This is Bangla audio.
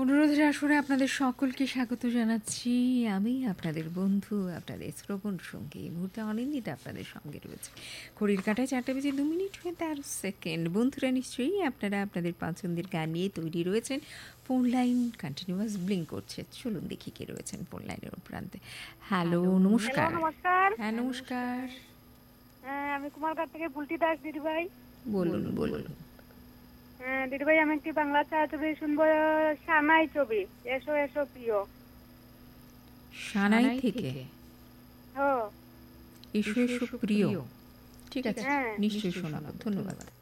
অনুরোধের আসরে আপনাদের সকলকে স্বাগত জানাচ্ছি। আমি আপনাদের বন্ধু, আপনাদের শ্রবণ সঙ্গী। এই মুহূর্তে অনিন্দিতা আপনাদের সঙ্গে রয়েছে। ঘড়ির কাঁটায় 4:02 হয়ে 13 বন্ধুরা নিশ্চয়ই আপনারা আপনাদের পছন্দের গান নিয়ে তৈরি রয়েছেন। ফোন লাইন কন্টিনিউয়াস ব্লিঙ্ক করছে। চলুন দেখি কে রয়েছেন ফোন লাইনের প্রান্তে। হ্যালো, নমস্কার। নমস্কার। হ্যাঁ, নমস্কার। আমি কুমারঘাট থেকে বুলটি দাস দিদিভাই। বলুন বলুন। দিদিভাই, আমি একটি বাংলা ছায়াছবি শুনবো, সানাই ছবি, এসো এসো প্রিয়। সানাই থেকে ও এসো এসো প্রিয়। ঠিক আছে, নিশ্চয়ই শোনাবো। ধন্যবাদ।